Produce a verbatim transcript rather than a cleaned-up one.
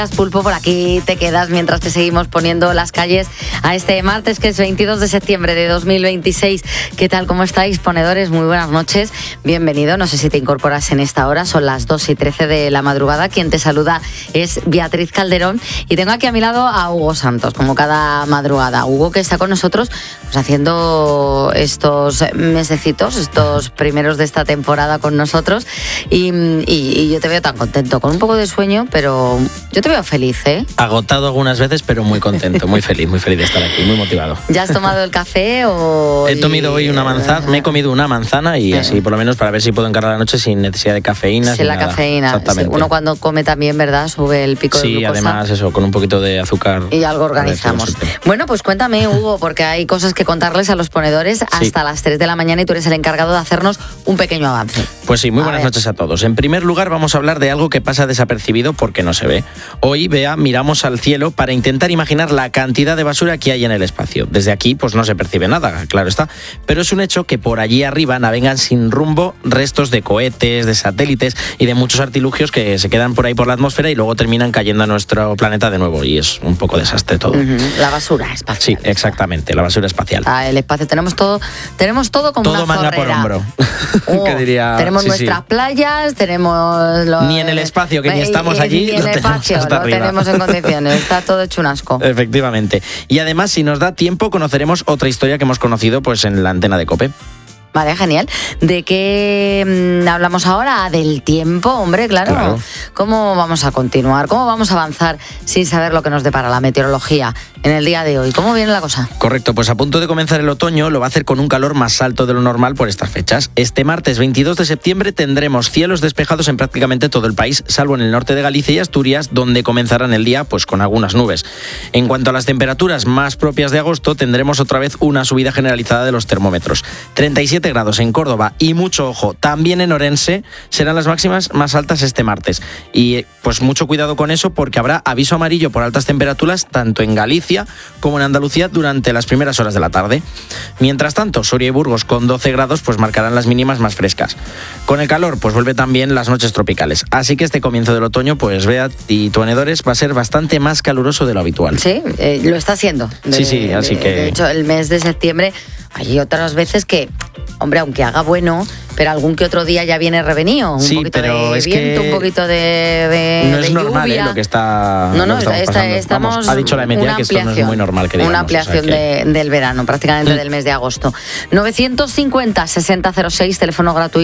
Pulpo, por aquí te quedas mientras te seguimos poniendo las calles a este martes, que es veintidós de septiembre de dos mil veintiséis. ¿Qué tal? ¿Cómo estáis, ponedores? Muy buenas noches. Bienvenido. No sé si te incorporas en esta hora. Son las dos y trece de la madrugada. Quien te saluda es Beatriz Calderón. Y tengo aquí a mi lado a Hugo Santos, como cada madrugada. Hugo, que está con nosotros pues, haciendo estos mesecitos, estos primeros de esta temporada con nosotros. Y, y, y yo te veo tan contento, con un poco de sueño, pero yo te veo feliz, ¿eh? Agotado algunas veces, pero muy contento, muy feliz, muy feliz de estar aquí, muy motivado. ¿Ya has tomado el café o...? He tomado hoy una manzana, me he comido una manzana y así por lo menos para ver si puedo encarar la noche sin necesidad de cafeína. Sin la nada. Cafeína. Exactamente. Uno cuando come también, ¿verdad? Sube el pico sí, de glucosa. Sí, además eso, con un poquito de azúcar. Y algo organizamos. Bueno, pues cuéntame, Hugo, porque hay cosas que contarles a los ponedores hasta sí. las tres de la mañana y tú eres el encargado de hacernos un pequeño avance. Pues sí, muy a buenas ver. noches a todos. En primer lugar vamos a hablar de algo que pasa desapercibido porque no se ve. Hoy, Bea, miramos al cielo para intentar imaginar la cantidad de basura que hay en el espacio. Desde aquí pues no se percibe nada, claro está, pero es un hecho que por allí arriba navegan sin rumbo restos de cohetes, de satélites y de muchos artilugios que se quedan por ahí por la atmósfera y luego terminan cayendo a nuestro planeta de nuevo y es un poco desastre todo. Uh-huh. La basura espacial. Sí, exactamente, la basura espacial. Ah, el espacio, tenemos todo, tenemos todo como todo una manga zorrera. por hombro. Oh, que diría, tenemos sí, nuestras sí. playas, tenemos... Lo, ni en el espacio, que ni estamos allí, ni en lo el tenemos espacio, hasta lo arriba. tenemos en condiciones, está todo hecho un asco. Efectivamente. Y además, si nos da tiempo, conoceremos otra historia que hemos conocido pues en la antena de COPE. Vale, genial. ¿De qué mmm, hablamos ahora? Del tiempo, hombre, claro. claro. ¿Cómo vamos a continuar? ¿Cómo vamos a avanzar sin saber lo que nos depara la meteorología en el día de hoy? ¿Cómo viene la cosa? Correcto, pues a punto de comenzar el otoño lo va a hacer con un calor más alto de lo normal por estas fechas. Este martes veintidós de septiembre tendremos cielos despejados en prácticamente todo el país, salvo en el norte de Galicia y Asturias, donde comenzarán el día pues con algunas nubes. En cuanto a las temperaturas más propias de agosto, tendremos otra vez una subida generalizada de los termómetros. treinta y siete grados en Córdoba y mucho ojo, también en Orense serán las máximas más altas este martes. Y pues mucho cuidado con eso porque habrá aviso amarillo por altas temperaturas tanto en Galicia como en Andalucía durante las primeras horas de la tarde. Mientras tanto, Soria y Burgos con doce grados pues marcarán las mínimas más frescas. Con el calor pues vuelve también las noches tropicales. Así que este comienzo del otoño pues Bea y tuanedores va a ser bastante más caluroso de lo habitual. Sí, eh, lo está haciendo. De, sí, sí, así de, que... De hecho, el mes de septiembre hay otras veces que, hombre, aunque haga bueno, pero algún que otro día ya viene revenido. Un sí, poquito pero de es viento, que un poquito de, de no es de normal lluvia. ¿eh? Lo que está No, no, lo que está, estamos, estamos Vamos, ha dicho la media que esto no es muy normal que digamos, una ampliación o sea que... de, del verano, prácticamente mm. del mes de agosto. novecientos cincuenta, sesenta cero seis, teléfono gratuito.